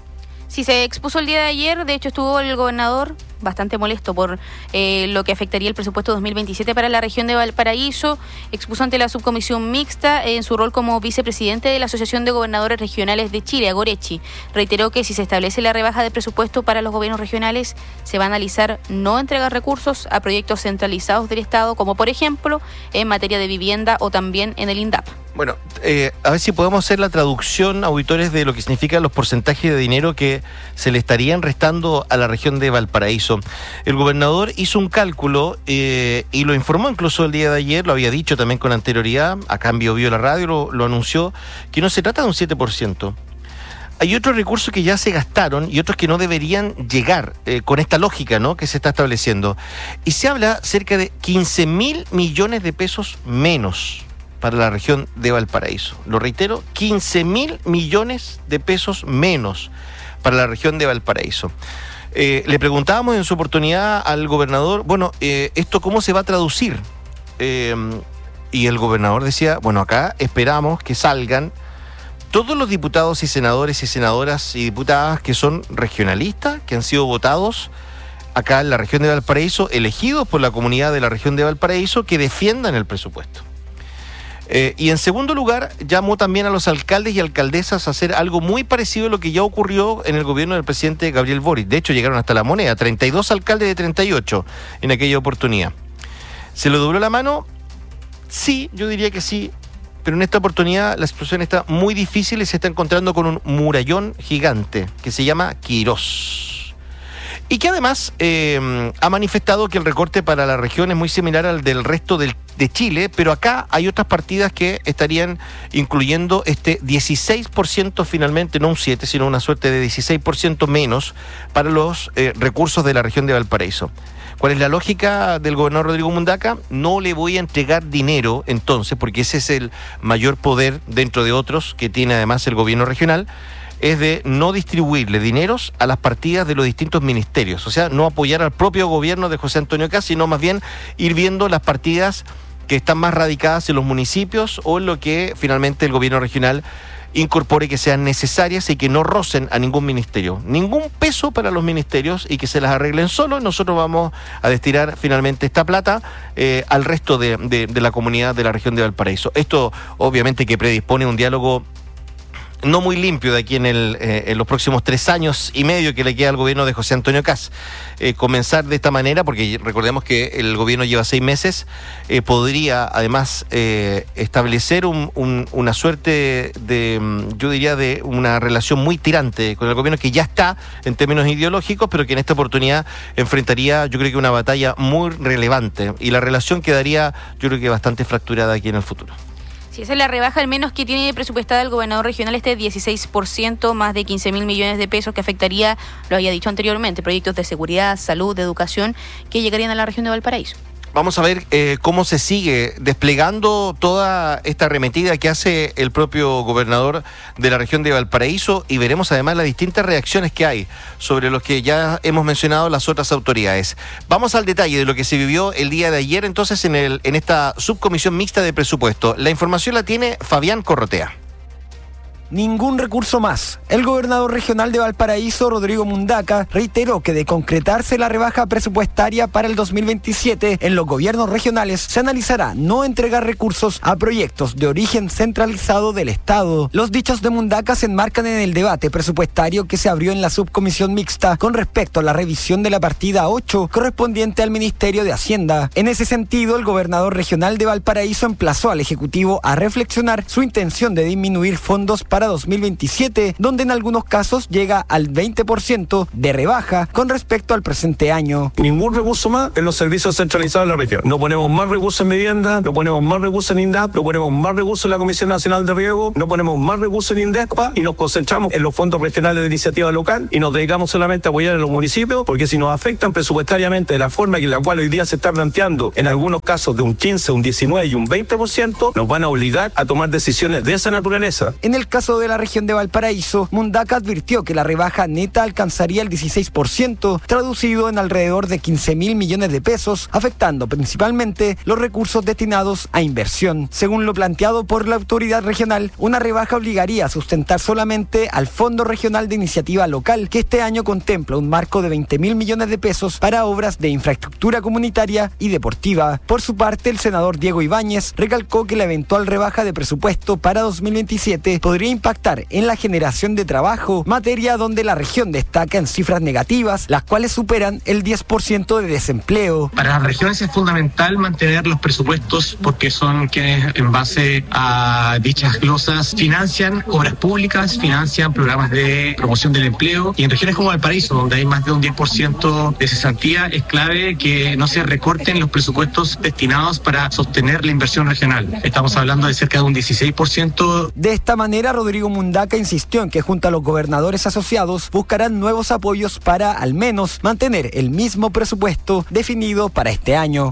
Sí, se expuso el día de ayer, de hecho estuvo el gobernador bastante molesto por eh, lo que afectaría el presupuesto dos mil veintisiete para la región de Valparaíso. Expuso ante la subcomisión mixta en su rol como vicepresidente de la Asociación de Gobernadores Regionales de Chile, Agorechi. Reiteró que si se establece la rebaja de presupuesto para los gobiernos regionales, se va a analizar no entregar recursos a proyectos centralizados del Estado, como por ejemplo en materia de vivienda o también en el INDAP. Bueno, eh, a ver si podemos hacer la traducción, auditores, de lo que significan los porcentajes de dinero que se le estarían restando a la región de Valparaíso. El gobernador hizo un cálculo eh, y lo informó incluso el día de ayer, lo había dicho también con anterioridad, acá en Bio Bio la radio lo, lo anunció, que no se trata de un siete por ciento. Hay otros recursos que ya se gastaron y otros que no deberían llegar eh, con esta lógica, ¿no?, que se está estableciendo. Y se habla cerca de quince mil millones de pesos menos para la región de Valparaíso. Lo reitero, quince mil millones de pesos menos para la región de Valparaíso. Eh, le preguntábamos en su oportunidad al gobernador, bueno, eh, ¿esto cómo se va a traducir? Eh, y el gobernador decía, bueno, acá esperamos que salgan todos los diputados y senadores y senadoras y diputadas que son regionalistas, que han sido votados acá en la región de Valparaíso, elegidos por la comunidad de la región de Valparaíso, que defiendan el presupuesto. Eh, y en segundo lugar, llamó también a los alcaldes y alcaldesas a hacer algo muy parecido a lo que ya ocurrió en el gobierno del presidente Gabriel Boric. De hecho, llegaron hasta la moneda, treinta y dos alcaldes de treinta y ocho en aquella oportunidad. ¿Se lo dobló la mano? Sí, yo diría que sí, pero en esta oportunidad la situación está muy difícil y se está encontrando con un murallón gigante que se llama Quirós. Y que además eh, ha manifestado que el recorte para la región es muy similar al del resto del, de Chile, pero acá hay otras partidas que estarían incluyendo este dieciséis por ciento finalmente, no un siete, sino una suerte de dieciséis por ciento menos para los eh, recursos de la región de Valparaíso. ¿Cuál es la lógica del gobernador Rodrigo Mundaca? No le voy a entregar dinero entonces, porque ese es el mayor poder dentro de otros que tiene además el gobierno regional, es de no distribuirle dineros a las partidas de los distintos ministerios, o sea, no apoyar al propio gobierno de José Antonio Kast, sino más bien ir viendo las partidas que están más radicadas en los municipios o en lo que finalmente el gobierno regional incorpore que sean necesarias y que no rocen a ningún ministerio. Ningún peso para los ministerios y que se las arreglen solos. Nosotros vamos a destinar finalmente esta plata eh, al resto de, de, de la comunidad de la región de Valparaíso. Esto obviamente que predispone un diálogo no muy limpio de aquí en, el, eh, en los próximos tres años y medio que le queda al gobierno de José Antonio Kast. Eh, comenzar de esta manera, porque recordemos que el gobierno lleva seis meses, eh, podría además eh, establecer un, un, una suerte de, yo diría, de una relación muy tirante con el gobierno que ya está en términos ideológicos, pero que en esta oportunidad enfrentaría, yo creo que una batalla muy relevante y la relación quedaría, yo creo que bastante fracturada aquí en el futuro. Si esa es la rebaja, al menos que tiene presupuestada el gobernador regional, este dieciséis por ciento, más de quince mil millones de pesos, que afectaría, lo había dicho anteriormente, proyectos de seguridad, salud, de educación, que llegarían a la región de Valparaíso. Vamos a ver eh, cómo se sigue desplegando toda esta arremetida que hace el propio gobernador de la región de Valparaíso y veremos además las distintas reacciones que hay sobre los que ya hemos mencionado las otras autoridades. Vamos al detalle de lo que se vivió el día de ayer entonces en, el, en esta subcomisión mixta de presupuesto. La información la tiene Fabián Corrotea. Ningún recurso más. El gobernador regional de Valparaíso, Rodrigo Mundaca, reiteró que de concretarse la rebaja presupuestaria para el dos mil veintisiete en los gobiernos regionales, se analizará no entregar recursos a proyectos de origen centralizado del Estado. Los dichos de Mundaca se enmarcan en el debate presupuestario que se abrió en la subcomisión mixta con respecto a la revisión de la partida ocho correspondiente al Ministerio de Hacienda. En ese sentido, el gobernador regional de Valparaíso emplazó al Ejecutivo a reflexionar su intención de disminuir fondos para para dos mil veintisiete, donde en algunos casos llega al veinte por ciento de rebaja con respecto al presente año. Ningún recurso más en los servicios centralizados de la región. No ponemos más recursos en vivienda, no ponemos más recursos en INDAP, no ponemos más recursos en la Comisión Nacional de Riego, no ponemos más recursos en INDESPA y nos concentramos en los fondos regionales de iniciativa local y nos dedicamos solamente a apoyar a los municipios, porque si nos afectan presupuestariamente de la forma en la cual hoy día se está planteando, en algunos casos de un quince, un diecinueve y un veinte por ciento, nos van a obligar a tomar decisiones de esa naturaleza. En el caso de la región de Valparaíso, Mundaca advirtió que la rebaja neta alcanzaría el dieciséis por ciento, traducido en alrededor de quince mil millones de pesos, afectando principalmente los recursos destinados a inversión. Según lo planteado por la autoridad regional, una rebaja obligaría a sustentar solamente al Fondo Regional de Iniciativa Local, que este año contempla un marco de veinte mil millones de pesos para obras de infraestructura comunitaria y deportiva. Por su parte, el senador Diego Ibáñez recalcó que la eventual rebaja de presupuesto para dos mil veintisiete podría impactar en la generación de trabajo, materia donde la región destaca en cifras negativas, las cuales superan el diez por ciento de desempleo. Para las regiones es fundamental mantener los presupuestos porque son quienes en base a dichas glosas financian obras públicas, financian programas de promoción del empleo, y en regiones como Valparaíso, donde hay más de un diez por ciento de cesantía, es clave que no se recorten los presupuestos destinados para sostener la inversión regional. Estamos hablando de cerca de un dieciséis por ciento. De esta manera, Rodrigo Mundaca insistió en que junto a los gobernadores asociados buscarán nuevos apoyos para, al menos, mantener el mismo presupuesto definido para este año.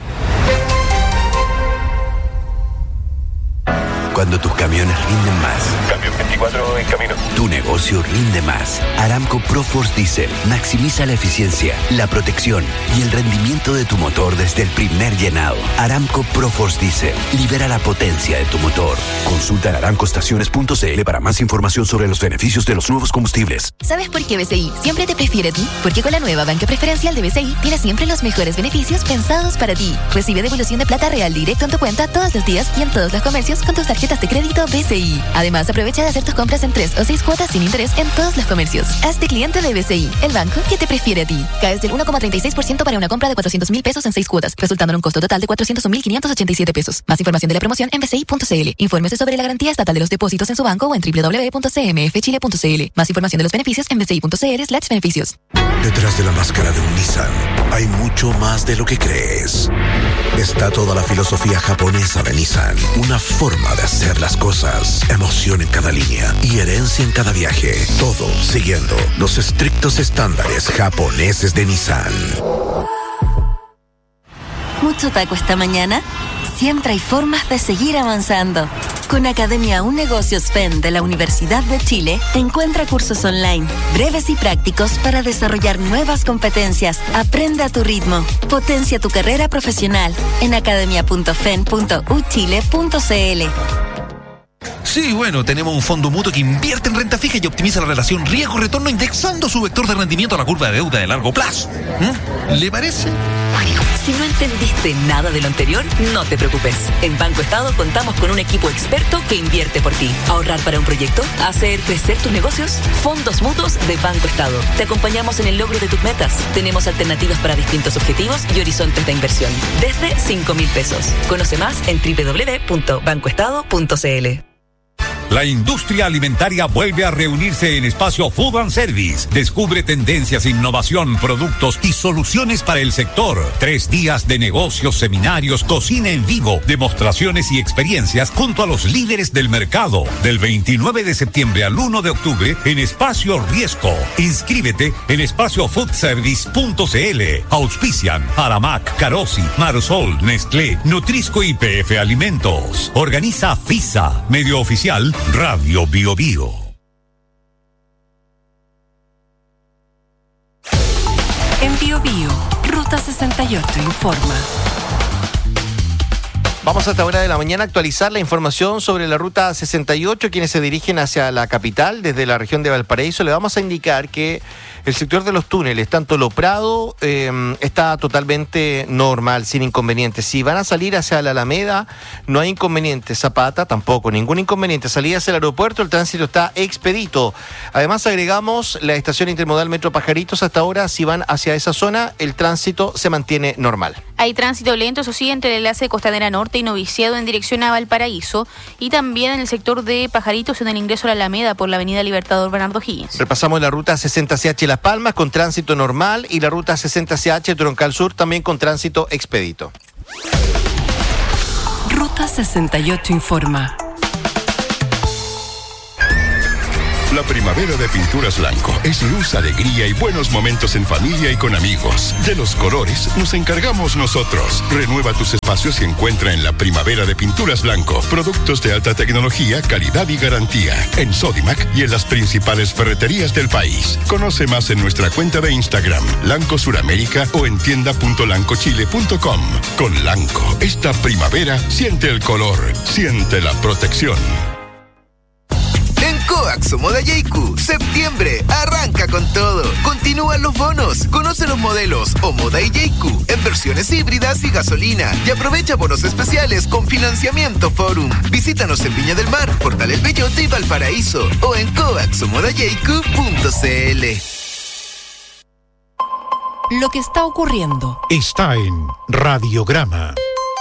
Cuando tus camiones rinden más. Camión veinticuatro en camino. Tu negocio rinde más. Aramco ProForce Diesel maximiza la eficiencia, la protección y el rendimiento de tu motor desde el primer llenado. Aramco ProForce Diesel libera la potencia de tu motor. Consulta en aramco estaciones punto c l para más información sobre los beneficios de los nuevos combustibles. ¿Sabes por qué B C I siempre te prefiere a ti? Porque con la nueva banca preferencial de B C I tienes siempre los mejores beneficios pensados para ti. Recibe devolución de plata real directo en tu cuenta todos los días y en todos los comercios con tus tarjetas de crédito B C I. Además, aprovecha de hacer tus compras en tres o seis cuotas sin interés en todos los comercios. Hazte cliente de B C I, el banco que te prefiere a ti. Caes del uno coma treinta y seis por ciento para una compra de cuatrocientos mil pesos en seis cuotas, resultando en un costo total de cuatrocientos mil quinientos ochenta y siete pesos. Más información de la promoción en b c i punto c l. Infórmese sobre la garantía estatal de los depósitos en su banco o en doble u doble u doble u punto c m f chile punto c l. Más información de los beneficios en b c i punto c l slash beneficios. Detrás de la máscara de un Nissan hay mucho más de lo que crees. Está toda la filosofía japonesa de Nissan, una forma de hacer las cosas, emoción en cada línea y herencia en cada viaje, todo siguiendo los estrictos estándares japoneses de Nissan. ¿Mucho taco esta mañana? Siempre hay formas de seguir avanzando. Con Academia Un Negocios F E N de la Universidad de Chile, encuentra cursos online, breves y prácticos para desarrollar nuevas competencias. Aprende a tu ritmo. Potencia tu carrera profesional en academia punto f e n punto u chile punto c l. Sí, bueno, tenemos un fondo mutuo que invierte en renta fija y optimiza la relación riesgo-retorno indexando su vector de rendimiento a la curva de deuda de largo plazo. ¿Mm? ¿Le parece? Si no entendiste nada de lo anterior, no te preocupes. En Banco Estado contamos con un equipo experto que invierte por ti. ¿Ahorrar para un proyecto? ¿Hacer crecer tus negocios? Fondos mutuos de Banco Estado. Te acompañamos en el logro de tus metas. Tenemos alternativas para distintos objetivos y horizontes de inversión. Desde cinco mil pesos. Conoce más en doble u doble u doble u punto banco estado punto c l. La industria alimentaria vuelve a reunirse en Espacio Food and Service. Descubre tendencias, innovación, productos y soluciones para el sector. Tres días de negocios, seminarios, cocina en vivo, demostraciones y experiencias junto a los líderes del mercado. Del veintinueve de septiembre al uno de octubre en Espacio Riesco. Inscríbete en espacio food service punto c l. Auspician Aramac, Carosi, Marsol, Nestlé, Nutrisco y P F Alimentos. Organiza FISA, medio oficial Radio Bio Bio. En Bio Bio, Ruta sesenta y ocho informa. Vamos a esta hora de la mañana a actualizar la información sobre la Ruta sesenta y ocho. Quienes se dirigen hacia la capital desde la región de Valparaíso, le vamos a indicar que El sector de los túneles, tanto Lo Prado, eh, está totalmente normal, sin inconvenientes. Si van a salir hacia la Alameda, no hay inconveniente. Zapata, tampoco, ningún inconveniente. Salida hacia el aeropuerto, el tránsito está expedito. Además, agregamos la estación intermodal Metro Pajaritos. Hasta ahora, si van hacia esa zona, el tránsito se mantiene normal. Hay tránsito lento, eso sí, entre el enlace de Costanera Norte y Noviciado en dirección a Valparaíso, y también en el sector de Pajaritos en el ingreso a la Alameda por la avenida Libertador Bernardo Higgins. Repasamos la ruta sesenta C H Las Palmas con tránsito normal y la ruta sesenta C H Troncal Sur también con tránsito expedito. Ruta sesenta y ocho informa. La primavera de Pinturas Blanco es luz, alegría y buenos momentos en familia y con amigos. De los colores nos encargamos nosotros. Renueva tus espacios y encuentra en la primavera de Pinturas Blanco productos de alta tecnología, calidad y garantía. En Sodimac y en las principales ferreterías del país. Conoce más en nuestra cuenta de Instagram, Lanco Suramérica, o en tienda punto lanco chile punto com. Con Lanco, esta primavera siente el color, siente la protección. Coax o Moda Yeiku, septiembre, arranca con todo. Continúan los bonos. Conoce los modelos o Moda y Yeiku en versiones híbridas y gasolina. Y aprovecha bonos especiales con financiamiento Forum. Visítanos en Viña del Mar, Portal El Bellote y Valparaíso. O en coax o moda yeiku punto c l. Lo que está ocurriendo está en Radiograma.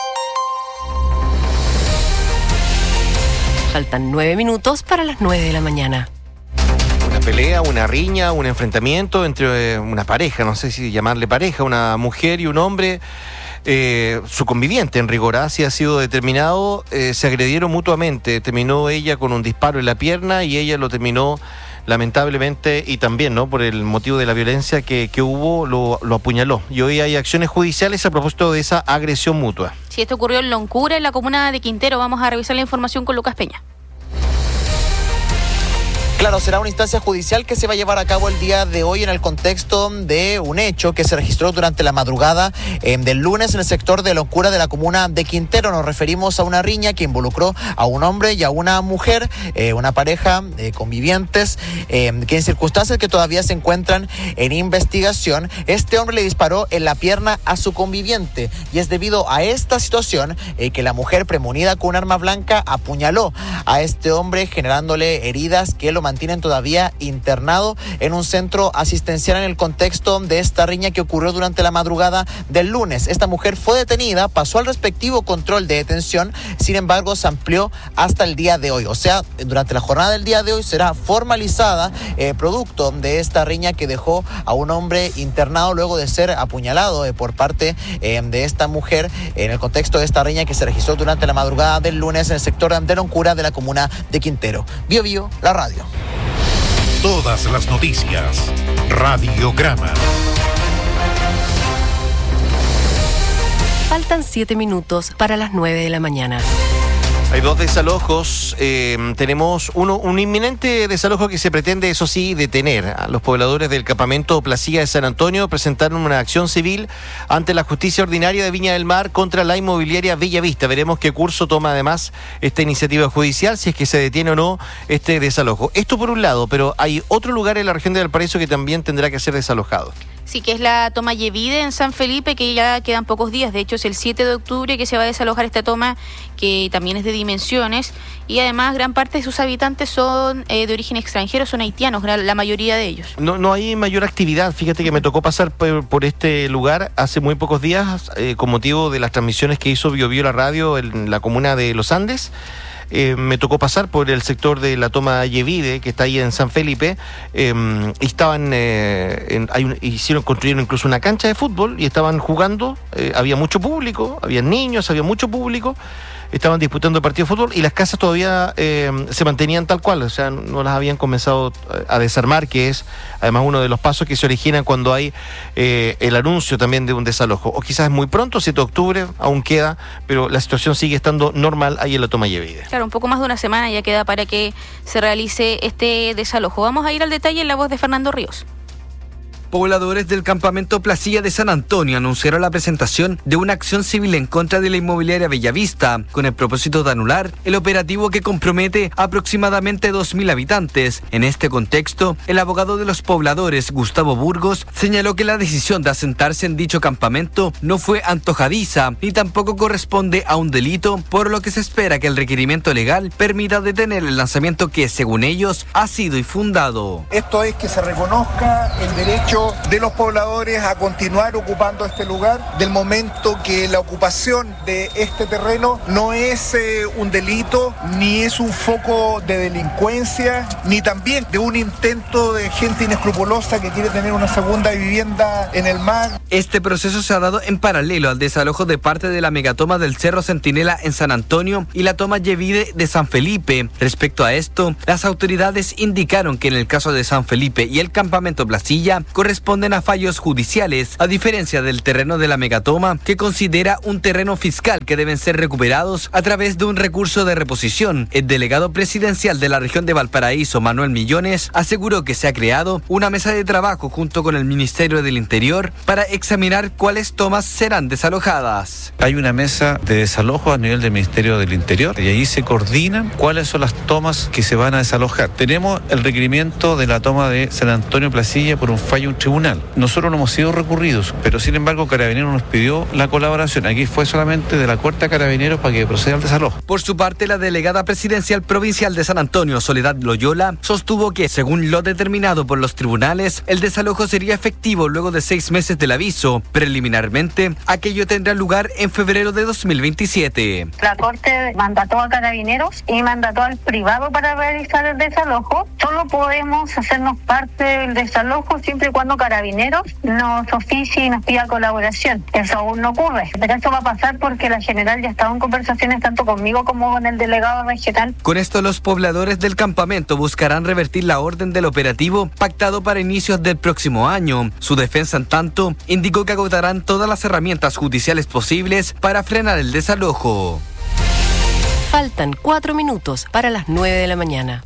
Faltan nueve minutos para las nueve de la mañana. Una pelea, una riña, un enfrentamiento entre eh, una pareja, no sé si llamarle pareja, una mujer y un hombre, eh, su conviviente en rigor, así ha sido determinado, eh, se agredieron mutuamente. Terminó ella con un disparo en la pierna y ella lo terminó lamentablemente, y también, ¿no?, por el motivo de la violencia que, que hubo, lo, lo apuñaló. Y hoy hay acciones judiciales a propósito de esa agresión mutua. Sí, esto ocurrió en Loncura, en la comuna de Quintero. Vamos a revisar la información con Lucas Peña. Claro, será una instancia judicial que se va a llevar a cabo el día de hoy en el contexto de un hecho que se registró durante la madrugada eh, del lunes en el sector de Loncura de la comuna de Quintero. Nos referimos a una riña que involucró a un hombre y a una mujer, eh, una pareja de convivientes, eh, que en circunstancias que todavía se encuentran en investigación, este hombre le disparó en la pierna a su conviviente, y es debido a esta situación eh, que la mujer, premunida con un arma blanca, apuñaló a este hombre, generándole heridas que lo mantienen todavía internado en un centro asistencial en el contexto de esta riña que ocurrió durante la madrugada del lunes. Esta mujer fue detenida, pasó al respectivo control de detención, sin embargo se amplió hasta el día de hoy. O sea, durante la jornada del día de hoy será formalizada eh, producto de esta riña que dejó a un hombre internado luego de ser apuñalado eh, por parte eh, de esta mujer en el contexto de esta riña que se registró durante la madrugada del lunes en el sector de Loncura de la comuna de Quintero. Bio Bio, la radio. Todas las noticias. Radiograma. Faltan siete minutos para las nueve de la mañana. Hay dos desalojos. Eh, tenemos uno, un inminente desalojo que se pretende, eso sí, detener. Los pobladores del campamento Placilla de San Antonio presentaron una acción civil ante la justicia ordinaria de Viña del Mar contra la inmobiliaria Bellavista. Veremos qué curso toma además esta iniciativa judicial, si es que se detiene o no este desalojo. Esto por un lado, pero hay otro lugar en la región de Valparaíso que también tendrá que ser desalojado. Sí, que es la toma Yevide en San Felipe, que ya quedan pocos días. De hecho, es el siete de octubre que se va a desalojar esta toma, que también es de dimensiones. Y además, gran parte de sus habitantes son eh, de origen extranjero, son haitianos, la mayoría de ellos. No, no hay mayor actividad. Fíjate que me tocó pasar por, por este lugar hace muy pocos días, eh, con motivo de las transmisiones que hizo Bio Bio la radio en la comuna de Los Andes. Eh, me tocó pasar por el sector de la toma Yevide, que está ahí en San Felipe, eh, y estaban, eh, en, hay un, hicieron, construyeron incluso una cancha de fútbol y estaban jugando, eh, había mucho público, había niños, había mucho público, estaban disputando el partido de fútbol y las casas todavía eh, se mantenían tal cual, o sea, no las habían comenzado a desarmar, que es además uno de los pasos que se originan cuando hay eh, el anuncio también de un desalojo. O quizás es muy pronto, siete de octubre, aún queda, pero la situación sigue estando normal ahí en la toma Yevide. Claro, un poco más de una semana ya queda para que se realice este desalojo. Vamos a ir al detalle en la voz de Fernando Ríos. Pobladores del campamento Placilla de San Antonio anunciaron la presentación de una acción civil en contra de la inmobiliaria Bellavista, con el propósito de anular el operativo que compromete a aproximadamente dos mil habitantes. En este contexto, el abogado de los pobladores, Gustavo Burgos, señaló que la decisión de asentarse en dicho campamento no fue antojadiza ni tampoco corresponde a un delito, por lo que se espera que el requerimiento legal permita detener el lanzamiento que, según ellos, ha sido infundado. Esto es que se reconozca el derecho de los pobladores a continuar ocupando este lugar, del momento que la ocupación de este terreno no es eh, un delito, ni es un foco de delincuencia, ni también de un intento de gente inescrupulosa que quiere tener una segunda vivienda en el mar. Este proceso se ha dado en paralelo al desalojo de parte de la megatoma del Cerro Centinela en San Antonio y la toma Yevide de San Felipe. Respecto a esto, las autoridades indicaron que en el caso de San Felipe y el campamento Placilla corresponden a fallos judiciales, a diferencia del terreno de la megatoma, que considera un terreno fiscal que deben ser recuperados a través de un recurso de reposición. El delegado presidencial de la región de Valparaíso, Manuel Millones, aseguró que se ha creado una mesa de trabajo junto con el Ministerio del Interior para examinar cuáles tomas serán desalojadas. Hay una mesa de desalojo a nivel del Ministerio del Interior y ahí se coordinan cuáles son las tomas que se van a desalojar. Tenemos el requerimiento de la toma de San Antonio Placilla por un fallo de un tribunal. Nosotros no hemos sido recurridos, pero sin embargo Carabineros nos pidió la colaboración. Aquí fue solamente de la Corte de Carabineros para que proceda al desalojo. Por su parte, la delegada presidencial provincial de San Antonio, Soledad Loyola, sostuvo que, según lo determinado por los tribunales, el desalojo sería efectivo luego de seis meses del aviso. Preliminarmente, aquello tendrá lugar en febrero de dos mil veintisiete. La Corte mandató a Carabineros y mandató al privado para realizar el desalojo. Solo podemos hacernos parte del desalojo siempre y cuando Carabineros nos oficie y nos pida colaboración. Eso aún no ocurre, pero eso va a pasar porque la general ya estaba en conversaciones tanto conmigo como con el delegado regional. Con esto, los pobladores del campamento buscarán revertir la orden del operativo pactado para inicios del próximo año. Su defensa, en tanto, indicó que agotarán todas las herramientas judiciales posibles para frenar el desalojo. Faltan cuatro minutos para las nueve de la mañana.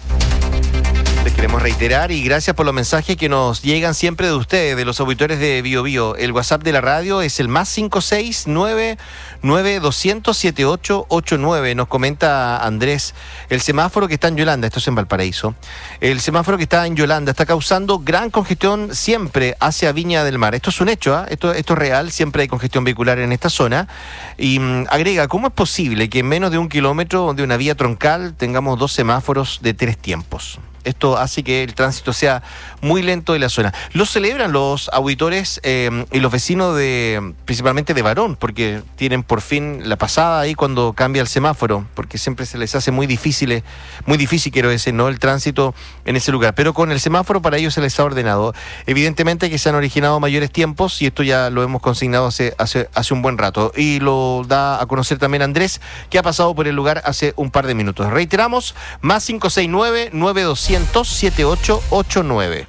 Les queremos reiterar y gracias por los mensajes que nos llegan siempre de ustedes, de los auditores de Bio Bio. El WhatsApp de la radio es el más cinco seis nueve nueve dos cero cero siete ocho ocho nueve. Nos comenta Andrés, el semáforo que está en Yolanda, esto es en Valparaíso, el semáforo que está en Yolanda está causando gran congestión siempre hacia Viña del Mar. Esto es un hecho, ¿eh? esto, esto es real, siempre hay congestión vehicular en esta zona. Y mmm, agrega, ¿cómo es posible que en menos de un kilómetro de una vía troncal tengamos dos semáforos de tres tiempos? Esto hace que el tránsito sea muy lento en la zona. Lo celebran los auditores eh, y los vecinos de, principalmente de Varón, porque tienen por fin la pasada ahí cuando cambia el semáforo, porque siempre se les hace muy difícil, muy difícil quiero decir, ¿no? El tránsito en ese lugar. Pero con el semáforo para ellos se les ha ordenado. Evidentemente que se han originado mayores tiempos y esto ya lo hemos consignado hace, hace, hace un buen rato. Y lo da a conocer también Andrés, que ha pasado por el lugar hace un par de minutos. Reiteramos, más cinco seis nueve nueve dos cero cero siete ocho ocho nueve.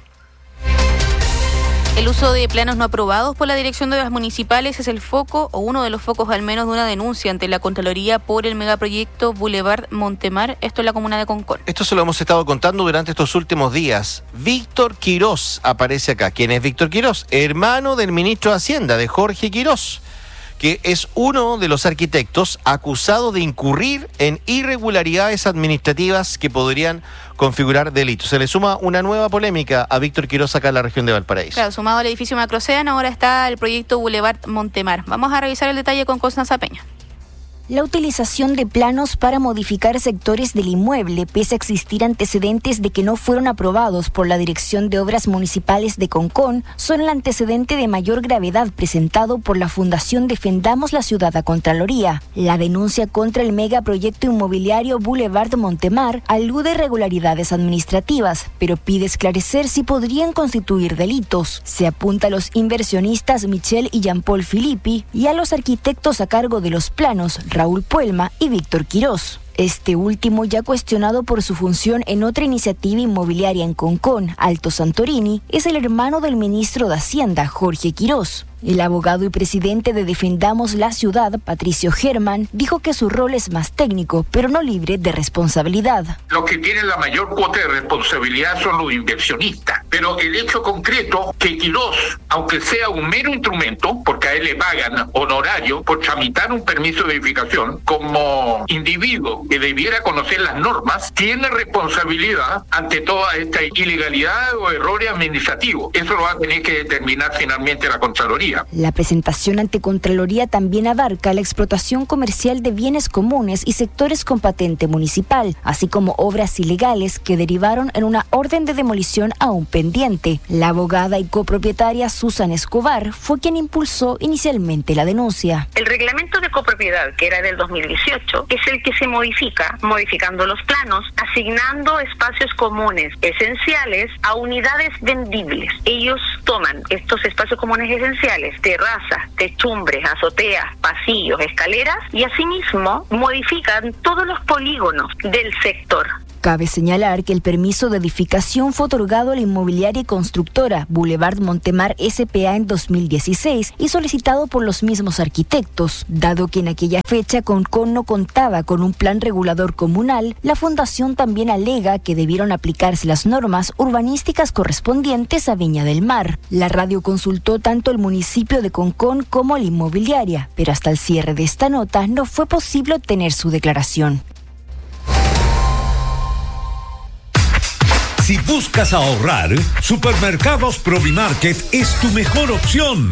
El uso de planos no aprobados por la Dirección de Obras Municipales es el foco, o uno de los focos al menos, de una denuncia ante la Contraloría por el megaproyecto Boulevard Montemar, esto en la comuna de Concón. Esto se lo hemos estado contando durante estos últimos días. Víctor Quirós aparece acá. ¿Quién es Víctor Quirós? Hermano del ministro de Hacienda, de Jorge Quirós, que es uno de los arquitectos acusado de incurrir en irregularidades administrativas que podrían configurar delitos. Se le suma una nueva polémica a Víctor Quirós acá en la región de Valparaíso. Claro, sumado al edificio Macrocean, ahora está el proyecto Boulevard Montemar. Vamos a revisar el detalle con Constanza Peña. La utilización de planos para modificar sectores del inmueble, pese a existir antecedentes de que no fueron aprobados por la Dirección de Obras Municipales de Concón, son el antecedente de mayor gravedad presentado por la Fundación Defendamos la Ciudad a Contraloría. La denuncia contra el megaproyecto inmobiliario Boulevard Montemar alude a irregularidades administrativas, pero pide esclarecer si podrían constituir delitos. Se apunta a los inversionistas Michel y Jean-Paul Filippi y a los arquitectos a cargo de los planos, Raúl Puelma y Víctor Quirós. Este último, ya cuestionado por su función en otra iniciativa inmobiliaria en Concón, Alto Santorini, es el hermano del ministro de Hacienda, Jorge Quirós. El abogado y presidente de Defendamos la Ciudad, Patricio Germán, dijo que su rol es más técnico, pero no libre de responsabilidad. Los que tienen la mayor cuota de responsabilidad son los inversionistas, pero el hecho concreto que Quirós, aunque sea un mero instrumento, porque a él le pagan honorario por tramitar un permiso de edificación, como individuo que debiera conocer las normas, tiene responsabilidad ante toda esta ilegalidad o errores administrativos. Eso lo va a tener que determinar finalmente la Contraloría. La presentación ante Contraloría también abarca la explotación comercial de bienes comunes y sectores con patente municipal, así como obras ilegales que derivaron en una orden de demolición aún pendiente. La abogada y copropietaria Susan Escobar fue quien impulsó inicialmente la denuncia. El reglamento de copropiedad, que era del dos mil dieciocho, es el que se modifica, modificando los planos, asignando espacios comunes esenciales a unidades vendibles. Ellos toman estos espacios comunes esenciales, terrazas, techumbres, azoteas, pasillos, escaleras, y asimismo modifican todos los polígonos del sector. Cabe señalar que el permiso de edificación fue otorgado a la inmobiliaria y constructora Boulevard Montemar S P A en dos mil dieciséis y solicitado por los mismos arquitectos. Dado que en aquella fecha Concon no contaba con un plan regulador comunal, la fundación también alega que debieron aplicarse las normas urbanísticas correspondientes a Viña del Mar. La radio consultó tanto el municipio de Concon como la inmobiliaria, pero hasta el cierre de esta nota no fue posible obtener su declaración. Si buscas ahorrar, Supermercados Provimarket es tu mejor opción.